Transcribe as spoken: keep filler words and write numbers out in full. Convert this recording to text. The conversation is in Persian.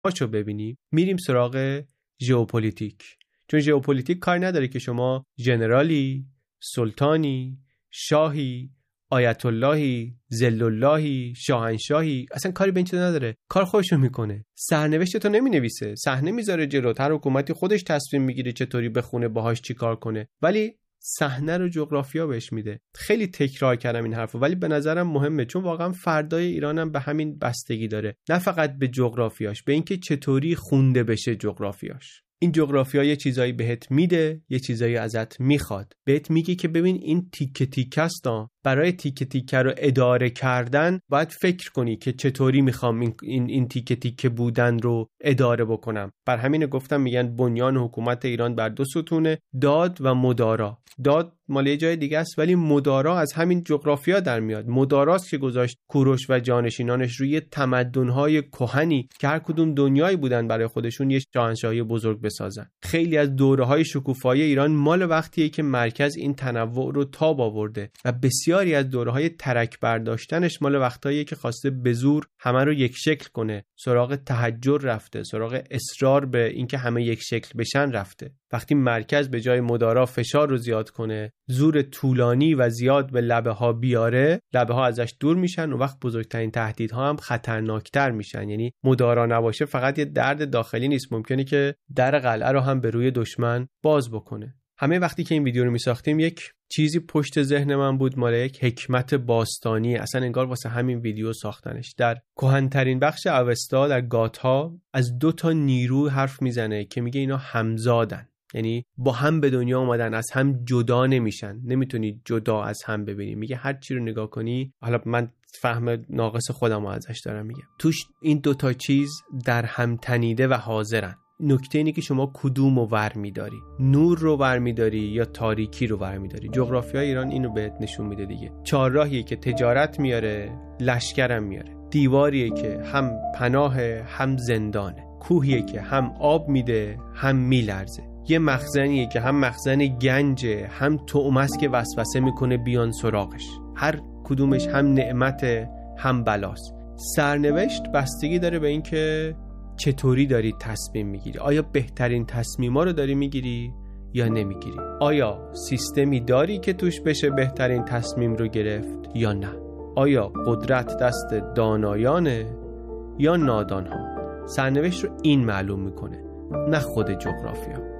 هاشو ببینیم، میریم سراغ ژئوپلیتیک. چون ژئوپلیتیک کار نداره که شما ژنرالی، سلطانی، شاهی، آیت اللهی، ذل اللهی، شاهنشاهی، اصلا کاری به این چیزا نداره. کار خودشو میکنه. سرنوشت تو نمینویسه، صحنه میذاره جلو، هر حکومتی خودش تصمیم میگیره چطوری بخونه، باهاش چی کار کنه، ولی صحنه رو جغرافیا بهش میده. خیلی تکرار کردم این حرفو، ولی به نظرم مهمه، چون واقعا فردای ایرانم به همین بستگی داره، نه فقط به جغرافیاش، به اینکه چطوری خونده بشه جغرافیاش. این جغرافیا یه چیزایی بهت میده، یه چیزایی ازت میخواد. بهت میگه که ببین این تیکه تیکه استا، برای تیکه تیکه رو اداره کردن باید فکر کنی که چطوری میخوام این این, این تیکه تیکه بودن رو اداره بکنم. بر همین گفتم میگن بنیان حکومت ایران بر دو ستونه، داد و مدارا. داد مال یه جای دیگه است، ولی مدارا از همین جغرافیا در میاد. مداراست که گذاشت کوروش و جانشینانش روی تمدن‌های کهنی که هر کدوم دنیایی بودن برای خودشون یه شاهنشاهی بزرگ بسازن. خیلی از دوره‌های شکوفایی ایران مال وقتیه که مرکز این تنوع رو تاب آورده و بسیاری از دوره‌های ترک برداشتنش مال وقتاییه که خواسته به زور همه رو یک شکل کنه، سراغ تحجر رفته، سراغ اصرار به اینکه همه یک شکل بشن رفته. وقتی مرکز به جای مدارا فشار رو زیاد کنه، زور طولانی و زیاد به لبه ها بیاره، لبه ها ازش دور میشن و وقت بزرگترین تهدیدها هم خطرناکتر میشن. یعنی مدارا نباشه فقط یه درد داخلی نیست، ممکنه که در قلعه رو هم به روی دشمن باز بکنه. همه وقتی که این ویدیو رو میساختیم یک چیزی پشت ذهن من بود، مال یک حکمت باستانی، اصلا انگار واسه همین ویدیو ساختنش. در کهن‌ترین بخش اوستا در گاتها از دو تا نیرو حرف میزنه که میگه اینا همزادن، یعنی با هم به دنیا اومدن، از هم جدا نمیشن، نمیتونی جدا از هم ببینی. میگه هر چی رو نگاه کنی، حالا من فهم ناقص خودم رو ازش دارم میگم، توش این دوتا چیز در هم تنیده و حاضرن. نکته اینه که شما کدوم رو ور میداری، نور رو ور میداری یا تاریکی رو ور میداری. جغرافیای ایران اینو بهت نشون میده دیگه. چهارراهیه که تجارت میاره، لشکرم میاره. دیواریه که هم پناه هم زندانه. کوهیه که هم آب میده هم میلرزه. یه مخزنیه که هم مخزن گنجه، هم طعمه که وسوسه میکنه بیان سراغش. هر کدومش هم نعمت هم بلاست. سرنوشت بستگی داره به این که چطوری داری تصمیم میگیری. آیا بهترین تصمیما رو داری میگیری یا نمیگیری؟ آیا سیستمی داری که توش بشه بهترین تصمیم رو گرفت یا نه؟ آیا قدرت دست دانایانه یا نادانها؟ سرنوشت رو این معلوم میکنه، نه خود جغرافیا.